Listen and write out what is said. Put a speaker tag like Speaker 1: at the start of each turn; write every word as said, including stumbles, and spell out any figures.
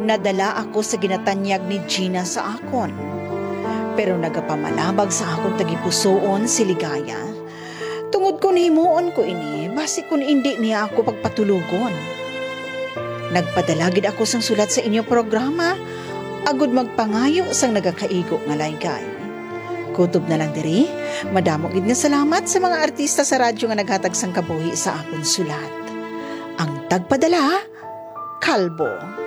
Speaker 1: nadala ako sa ginatanyag ni Gina sa akon. Pero nagapamalabag sa akon tagipusoon si Ligaya. Tungod ko himuon ko ini, basi kun hindi niya ako pagpatulugon. Nagpadalagid ako sang sulat sa inyo programa, agud magpangayo sang nagakaigo nga laygay. Kutob na lang diri, madamo gid nga salamat sa mga artista sa radyo nga naghatag sang kabuhi sa akon sulat. Ang tagpadala, Kalbo.